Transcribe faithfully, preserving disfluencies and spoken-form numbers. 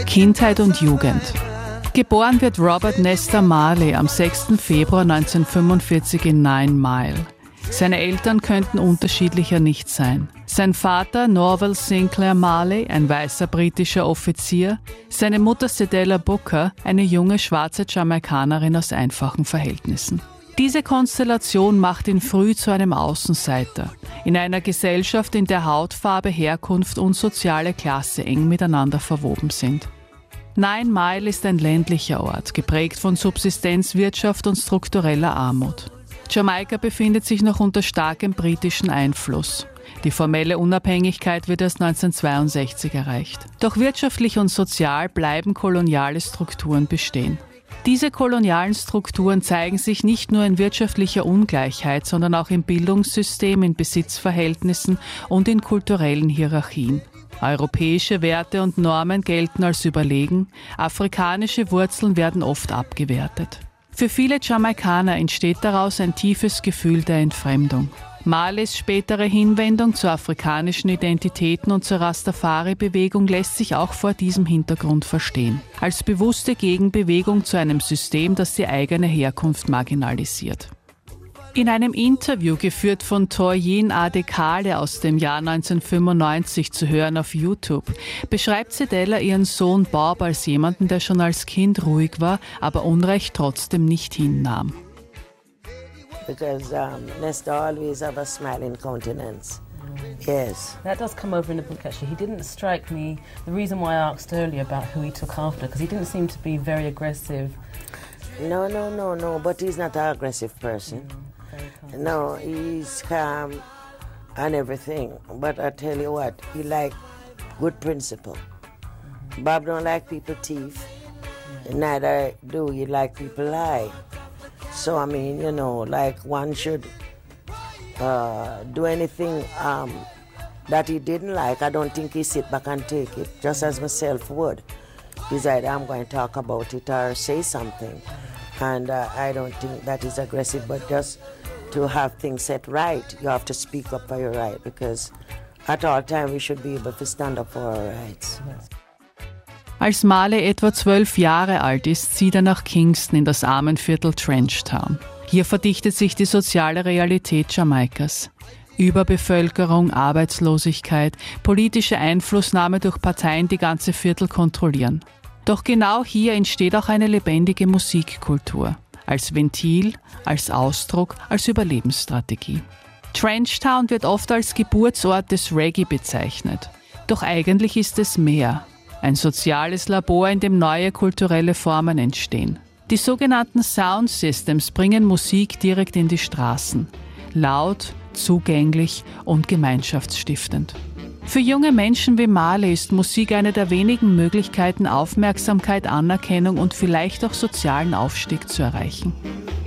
Kindheit und Jugend. Geboren wird Robert Nesta Marley am sechsten Februar neunzehnhundertfünfundvierzig in Nine Mile. Seine Eltern könnten unterschiedlicher nicht sein. Sein Vater Norval Sinclair Marley, ein weißer britischer Offizier, seine Mutter Cedella Booker, eine junge schwarze Jamaikanerin aus einfachen Verhältnissen. Diese Konstellation macht ihn früh zu einem Außenseiter, in einer Gesellschaft, in der Hautfarbe, Herkunft und soziale Klasse eng miteinander verwoben sind. Nine Mile ist ein ländlicher Ort, geprägt von Subsistenzwirtschaft und struktureller Armut. Jamaika befindet sich noch unter starkem britischen Einfluss. Die formelle Unabhängigkeit wird erst neunzehnhundertzweiundsechzig erreicht. Doch wirtschaftlich und sozial bleiben koloniale Strukturen bestehen. Diese kolonialen Strukturen zeigen sich nicht nur in wirtschaftlicher Ungleichheit, sondern auch im Bildungssystem, in Besitzverhältnissen und in kulturellen Hierarchien. Europäische Werte und Normen gelten als überlegen, afrikanische Wurzeln werden oft abgewertet. Für viele Jamaikaner entsteht daraus ein tiefes Gefühl der Entfremdung. Marleys spätere Hinwendung zu afrikanischen Identitäten und zur Rastafari-Bewegung lässt sich auch vor diesem Hintergrund verstehen. Als bewusste Gegenbewegung zu einem System, das die eigene Herkunft marginalisiert. In einem Interview, geführt von Toyin Adekale aus dem Jahr neunzehnhundertfünfundneunzig, zu hören auf YouTube, beschreibt Cedella ihren Sohn Bob als jemanden, der schon als Kind ruhig war, aber Unrecht trotzdem nicht hinnahm. Because um, Nesta always have a smiling countenance. Mm. Yes. That does come over in the book, actually. He didn't strike me. The reason why I asked earlier about who he took after, because he didn't seem to be very aggressive. No, no, no, no. But he's not an aggressive person. Mm, no, he's calm and everything. But I tell you what, he like good principle. Mm-hmm. Bob don't like people thief. Yeah. Neither do he like people lie. So, I mean, you know, like one should uh, do anything um, that he didn't like. I don't think he sit back and take it, just as myself would. Decide I'm going to talk about it or say something. And uh, I don't think that is aggressive, but just to have things set right, you have to speak up for your right, because at all times we should be able to stand up for our rights. Yes. Als Marley etwa zwölf Jahre alt ist, zieht er nach Kingston in das Armenviertel Trenchtown. Hier verdichtet sich die soziale Realität Jamaikas. Überbevölkerung, Arbeitslosigkeit, politische Einflussnahme durch Parteien, die ganze Viertel kontrollieren. Doch genau hier entsteht auch eine lebendige Musikkultur. Als Ventil, als Ausdruck, als Überlebensstrategie. Trenchtown wird oft als Geburtsort des Reggae bezeichnet. Doch eigentlich ist es mehr. Ein soziales Labor, in dem neue kulturelle Formen entstehen. Die sogenannten Sound Systems bringen Musik direkt in die Straßen. Laut, zugänglich und gemeinschaftsstiftend. Für junge Menschen wie Marley ist Musik eine der wenigen Möglichkeiten, Aufmerksamkeit, Anerkennung und vielleicht auch sozialen Aufstieg zu erreichen.